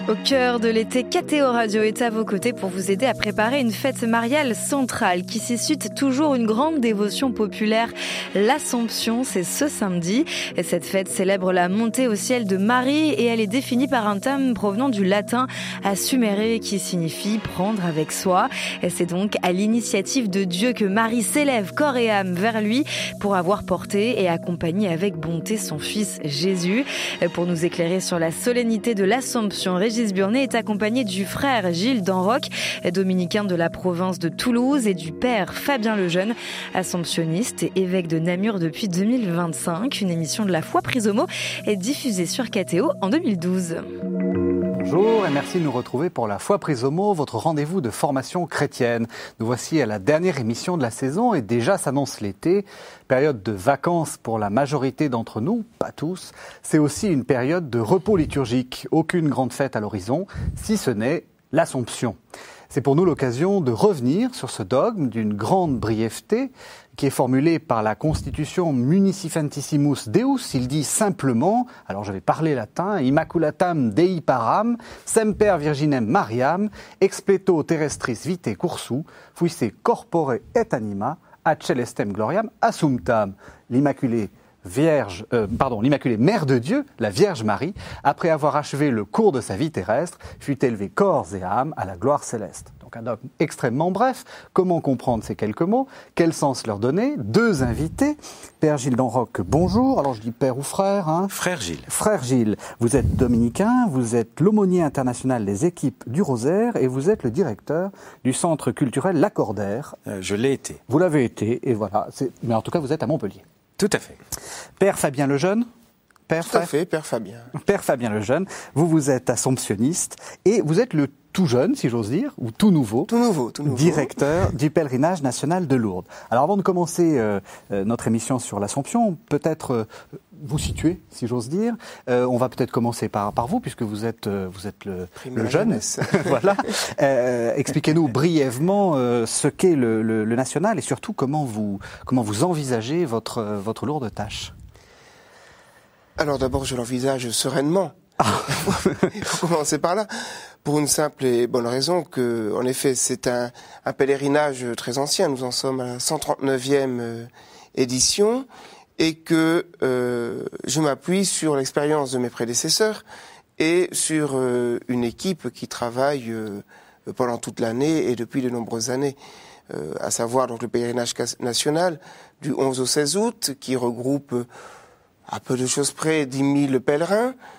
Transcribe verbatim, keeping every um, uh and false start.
Au cœur de l'été, K T O Radio est à vos côtés pour vous aider à préparer une fête mariale centrale qui suscite toujours une grande dévotion populaire. L'Assomption, c'est ce samedi. Et cette fête célèbre la montée au ciel de Marie et elle est définie par un terme provenant du latin assumere qui signifie prendre avec soi. Et c'est donc à l'initiative de Dieu que Marie s'élève corps et âme vers lui pour avoir porté et accompagné avec bonté son fils Jésus. Pour nous éclairer sur la solennité de l'Assomption, Régis Burnet est accompagné du frère Gilles d'Enroc, dominicain de la province de Toulouse, et du père Fabien Lejeune, assomptionniste et évêque de Namur depuis deux mille vingt-cinq. Une émission de la foi prise au mot est diffusée sur K T O en deux mille douze. Bonjour et merci de nous retrouver pour la foi prise au mot, votre rendez-vous de formation chrétienne. Nous voici à la dernière émission de la saison et déjà s'annonce l'été, période de vacances pour la majorité d'entre nous, pas tous. C'est aussi une période de repos liturgique, aucune grande fête à l'horizon, si ce n'est l'Assomption. C'est pour nous l'occasion de revenir sur ce dogme d'une grande brièveté qui est formulé par la Constitution Municipentissimus Deus. Il dit simplement, alors je vais parler latin, Immaculatam Dei param, semper virginem Mariam, expleto terrestris vitae cursu, fuisse corpore et anima, ad celestem gloriam assumptam. L'Immaculée Vierge, euh, pardon, l'Immaculée Mère de Dieu, la Vierge Marie, après avoir achevé le cours de sa vie terrestre, fut élevée corps et âme à la gloire céleste. Donc un dogme extrêmement bref. Comment comprendre ces quelques mots? Quel sens leur donner? Deux invités. Père Gilles d'Enroc, bonjour. Alors je dis père ou frère, hein? Frère Gilles. Frère Gilles, vous êtes dominicain, vous êtes l'aumônier international des équipes du Rosaire et vous êtes le directeur du centre culturel Lacordaire. Euh, je l'ai été. Vous l'avez été, et voilà. C'est... Mais en tout cas, vous êtes à Montpellier. Tout à fait. Père Fabien Lejeune. Père Tout à fait, Père Fabien. Père Fabien Lejeune, vous, vous êtes assomptionniste et vous êtes le tout jeune, si j'ose dire, ou tout nouveau, tout nouveau, tout nouveau. directeur du pèlerinage national de Lourdes. Alors avant de commencer euh, euh, notre émission sur l'Assomption, peut-être euh, vous situer, si j'ose dire. Euh, on va peut-être commencer par, par vous, puisque vous êtes, euh, vous êtes le, le jeune. Voilà. Euh, expliquez-nous brièvement euh, ce qu'est le, le, le national et surtout comment vous, comment vous envisagez votre, votre lourde tâche. Alors d'abord, je l'envisage sereinement. Il faut commencer par là, pour une simple et bonne raison que, en effet, c'est un, un pèlerinage très ancien. Nous en sommes à la cent trente-neuvième euh, édition et que euh, je m'appuie sur l'expérience de mes prédécesseurs et sur euh, une équipe qui travaille euh, pendant toute l'année et depuis de nombreuses années. Euh, à savoir donc le pèlerinage national du onze au seize août qui regroupe euh, à peu de choses près dix mille pèlerins.